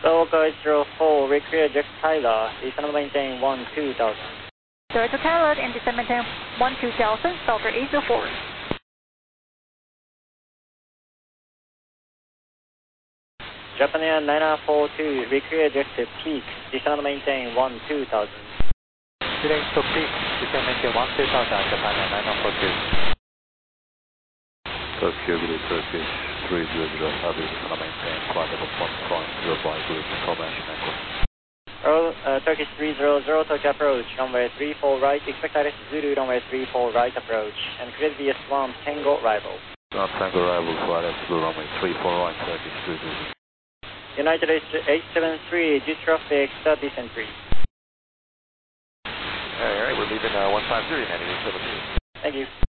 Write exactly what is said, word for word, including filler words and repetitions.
Local eight zero four, recreate Jack Tyler, descend and maintain one two thousand. Toyota Pilot and descend maintain one two thousand, Delta eight zero four. Japan Air nine nine four two, recreate Jack Peak, descend and maintain one two thousand. Direct to Peak, descend maintain one two thousand, Japan Air nine nine four two. Tokyo Blue Turkish three zero zero, Abu descend and maintain quadruple one point zero five group information network. Earl, uh, Turkish three zero zero, Tokyo approach, runway three four right, expect Iris Zulu, runway three four right approach, and clear V S one, Tango arrival. Not Tango arrival for Iris Zulu, runway three four right, Turkish three zero zero. United eight seven three, G traffic, descent three. Alright, we're leaving uh, one five zero, United eight seven three. Thank you.